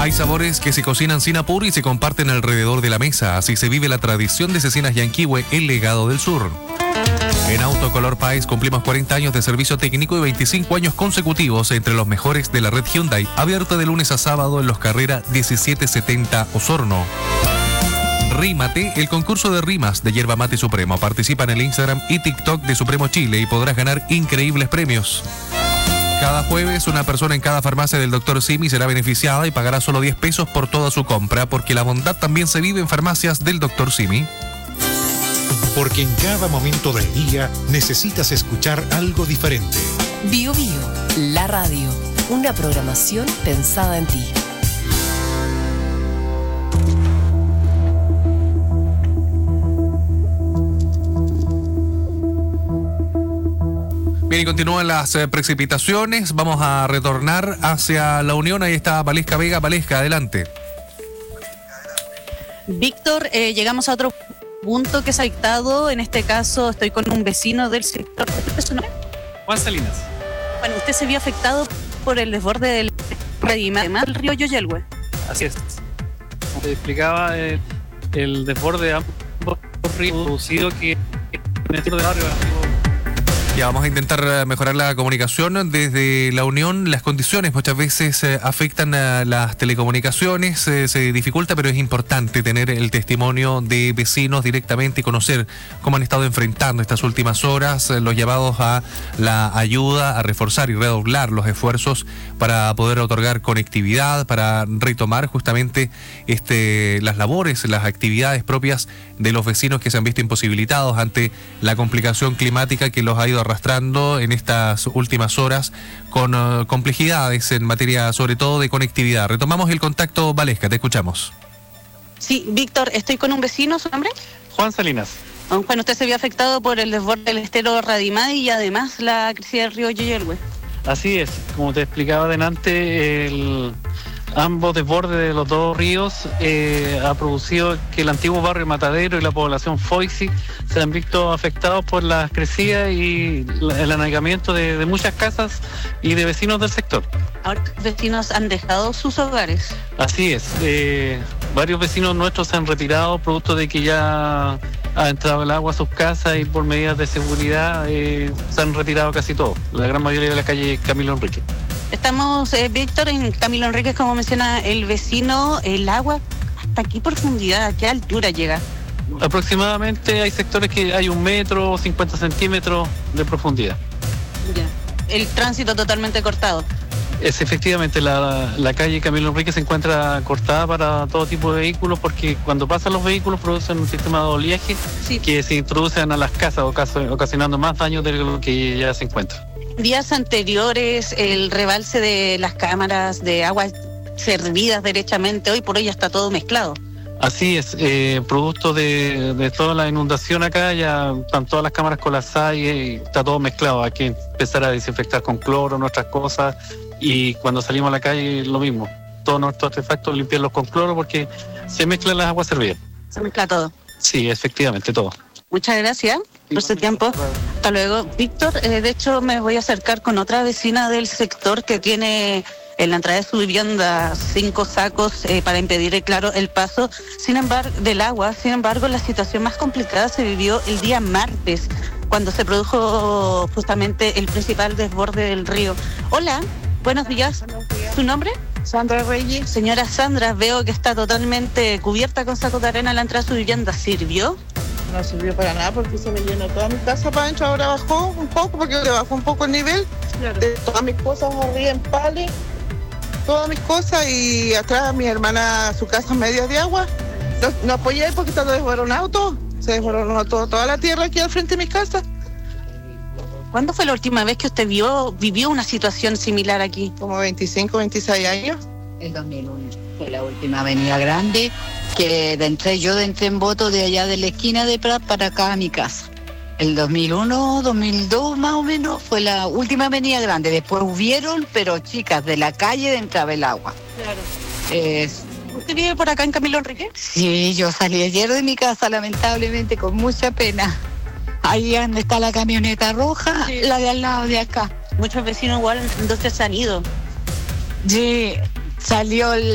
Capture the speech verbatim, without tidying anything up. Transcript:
Hay sabores que se cocinan sin apuro y se comparten alrededor de la mesa. Así se vive la tradición de Cecinas Yanquihue, el legado del sur. En Autocolor País cumplimos cuarenta años de servicio técnico y veinticinco años consecutivos entre los mejores de la red Hyundai, abierta de lunes a sábado en Los Carrera diecisiete setenta Osorno. Rímate, el concurso de rimas de Yerba Mate Supremo. Participa en el Instagram y TikTok de Supremo Chile y podrás ganar increíbles premios. Cada jueves, una persona en cada farmacia del doctor Simi será beneficiada y pagará solo diez pesos por toda su compra, porque la bondad también se vive en farmacias del doctor Simi. Porque en cada momento del día necesitas escuchar algo diferente. Bio Bio, la radio, una programación pensada en ti. Bien, y continúan las eh, precipitaciones. Vamos a retornar hacia La Unión. Ahí está Valesca Vega. Valesca, adelante. Víctor, eh, llegamos a otro punto que se ha dictado. En este caso, estoy con un vecino del sector. ¿Cuál es su nombre? Juan Salinas. Bueno, usted se vio afectado por el desborde del del río Yoyelhue. Así es. Como te explicaba, el, el desborde de ambos ríos producido que en el centro del barrio. Ya vamos a intentar mejorar la comunicación desde La Unión. Las condiciones muchas veces eh, afectan a las telecomunicaciones, eh, se dificulta, pero es importante tener el testimonio de vecinos directamente y conocer cómo han estado enfrentando estas últimas horas, eh, los llamados a la ayuda, a reforzar y redoblar los esfuerzos para poder otorgar conectividad, para retomar justamente este, las labores, las actividades propias de los vecinos que se han visto imposibilitados ante la complicación climática que los ha ido arrastrando en estas últimas horas con uh, complejidades en materia sobre todo de conectividad. Retomamos el contacto, Valesca, te escuchamos. Sí, Víctor, estoy con un vecino, ¿su nombre? Juan Salinas. Bueno, usted se vio afectado por el desborde del estero Radimadi y además la crecida del río Yoyelhue. Así es, como te explicaba adelante, el, ambos desbordes de los dos ríos eh, ha producido que el antiguo barrio Matadero y la población Foixi se han visto afectados por las crecidas y la, el anegamiento de, de muchas casas y de vecinos del sector. Ahora los vecinos han dejado sus hogares. Así es, eh, varios vecinos nuestros se han retirado producto de que ya ha entrado el agua a sus casas y por medidas de seguridad eh, se han retirado casi todos, la gran mayoría de la calle Camilo Enrique. Estamos, eh, Víctor, en Camilo Enríquez, como menciona el vecino, el agua, ¿hasta qué profundidad, a qué altura llega? Aproximadamente hay sectores que hay un metro, cincuenta centímetros de profundidad. Ya. El tránsito totalmente cortado. Es efectivamente, la, la calle Camilo Enrique se encuentra cortada para todo tipo de vehículos porque cuando pasan los vehículos producen un sistema de oleaje sí. que se introducen a las casas ocasionando más daños de lo que ya se encuentra. Días anteriores, el rebalse de las cámaras de agua servidas derechamente, hoy por hoy ya está todo mezclado. Así es, eh, producto de, de toda la inundación acá, ya están todas las cámaras colapsadas y, y está todo mezclado. Hay que empezar a desinfectar con cloro nuestras cosas y cuando salimos a la calle lo mismo. Todos nuestros artefactos limpiarlos con cloro porque se mezclan las aguas servidas. Se mezcla todo. Sí, efectivamente, todo. Muchas gracias por su tiempo. Hasta luego. Víctor, eh, de hecho me voy a acercar con otra vecina del sector que tiene en la entrada de su vivienda cinco sacos eh, para impedir, eh, claro, el paso sin embargo del agua. Sin embargo, la situación más complicada se vivió el día martes, cuando se produjo justamente el principal desborde del río. Hola, buenos días. Buenos días. ¿Su nombre? Sandra Reyes. Señora Sandra, veo que está totalmente cubierta con sacos de arena a la entrada de su vivienda. ¿Sirvió? No sirvió para nada porque se me llenó toda mi casa para adentro. Ahora bajó un poco porque le bajó un poco el nivel. Claro. De todas mis cosas arriba en pales, todas mis cosas, y atrás mi hermana, su casa media de agua. No, no apoyé porque está desboronado todo. Se desboronó todo, toda la tierra aquí al frente de mi casa. ¿Cuándo fue la última vez que usted vio, vivió una situación similar aquí? Como veinticinco, veintiséis años. El dos mil uno fue la última avenida grande que entré yo entré en voto de allá de la esquina de Prat para acá a mi casa. El dos mil uno, dos mil dos más o menos fue la última avenida grande. Después hubieron, pero chicas, de la calle de entraba el agua. Claro. Eh, ¿Usted vive por acá en Camilo Enrique? Sí, yo salí ayer de mi casa lamentablemente con mucha pena. Ahí donde está la camioneta roja, sí. La de al lado de acá. Muchos vecinos igual entonces se han ido. Sí, salió el